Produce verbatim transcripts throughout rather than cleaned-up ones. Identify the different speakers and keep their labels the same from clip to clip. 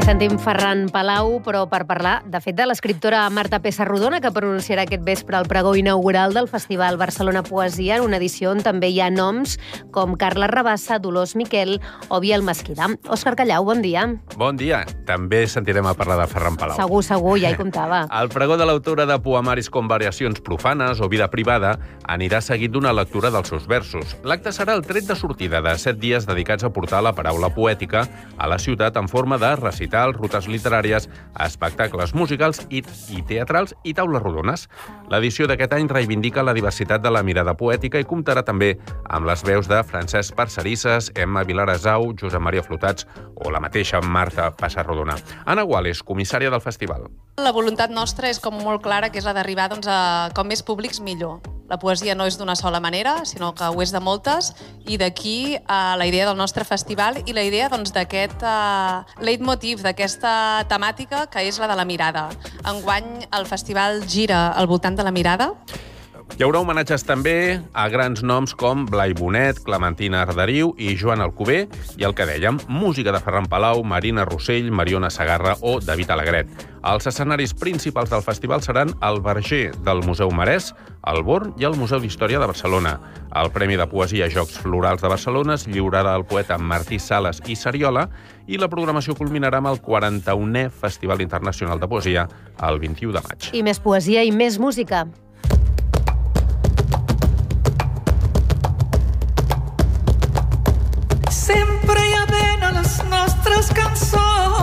Speaker 1: sentim Ferran Palau, però per parlar, de fet, de l'escriptora Marta Pessarrodona, que pronunciarà aquest vespre el pregó inaugural del Festival Barcelona Poesia, en una edició on també hi ha noms com Carles Rabassa, Dolors Miquel o Biel Mesquida. Òscar Callau, bon dia.
Speaker 2: Bon dia. També sentirem a parlar de Ferran Palau.
Speaker 1: Segur, segur, ja hi comptava.
Speaker 2: El pregó de l'autora de poemaris com Variacions profanes o Vida privada anirà seguit d'una lectura dels seus versos. L'acte serà el tret de sortida de set dies dedicats a portar la paraula poètica a la ciutat en forma de recitals, rutes literàries, espectacles musicals i, i teatrals i taules rodones. L'edició d'aquest any reivindica la diversitat de la mirada poètica i comptarà també amb les veus de Francesc Parcerisses, Emma Vilarasau, Josep Maria Flotats o la mateixa Marta Pessarrodona. Anna Guales, comissària del festival.
Speaker 3: La voluntat nostra és com molt clara, que és la d'arribar doncs, a com més públics millor. La poesia no és d'una sola manera, sinó que ho és de moltes, i d'aquí eh, la idea del nostre festival i la idea doncs, d'aquest eh, leitmotiv, d'aquesta temàtica que és la de la mirada. Enguany el festival gira al voltant de la mirada.
Speaker 2: Hi haurà homenatges també a grans noms com Blai Bonet, Clementina Arderiu i Joan Alcover, i el que dèiem, música de Ferran Palau, Marina Rossell, Mariona Segarra o David Alegret. Els escenaris principals del festival seran el Verger del Museu Marès, el Born i el Museu d'Història de Barcelona. El Premi de Poesia Jocs Florals de Barcelona es lliurarà al poeta Martí Sales i Sariola i la programació culminarà amb el quaranta-unè Festival Internacional de Poesia el vint-i-u de maig.
Speaker 1: I més poesia i més música.
Speaker 4: Sempre hi ha vent a les nostres cançons.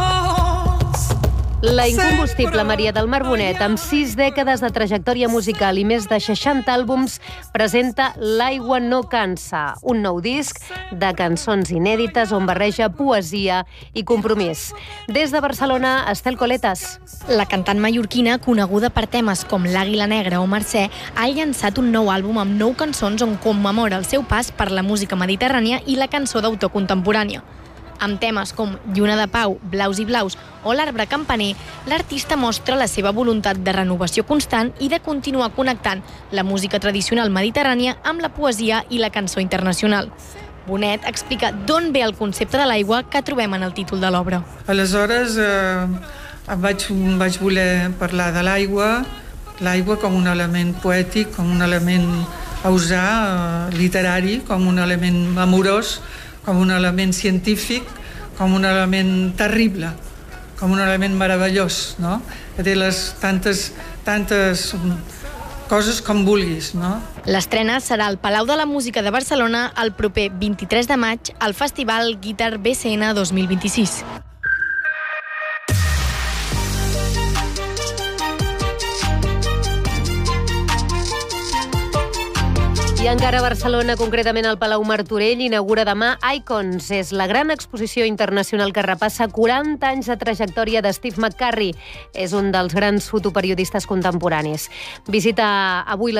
Speaker 1: La incombustible Maria del Mar Bonet, amb sis dècades de trajectòria musical i més de seixanta àlbums, presenta L'aigua no cansa, un nou disc de cançons inèdites on barreja poesia i compromís. Des de Barcelona, Estel Coletas.
Speaker 5: La cantant mallorquina, coneguda per temes com L'Àguila Negra o Mercè, ha llançat un nou àlbum amb nou cançons on commemora el seu pas per la música mediterrània i la cançó d'autor contemporània. Amb temes com Lluna de Pau, Blaus i Blaus o L'Arbre Campaner, l'artista mostra la seva voluntat de renovació constant i de continuar connectant la música tradicional mediterrània amb la poesia i la cançó internacional. Bonet explica d'on ve el concepte de l'aigua que trobem en el títol de l'obra.
Speaker 4: Aleshores eh, vaig, vaig voler parlar de l'aigua, l'aigua com un element poètic, com un element a usar, eh, literari, com un element amorós, com un element científic, com un element terrible, com un element meravellós, no? Que té les tantes, tantes coses com vulguis, no?
Speaker 5: L'estrena serà al Palau de la Música de Barcelona el proper vint-i-tres de maig al Festival Guitar B C N dos mil vint-i-sis.
Speaker 1: I encara a Barcelona, concretament al Palau Martorell, inaugura demà Icons. És la gran exposició internacional que repassa quaranta anys de trajectòria de Steve McCurry. És un dels grans fotoperiodistes contemporanis. Visita avui la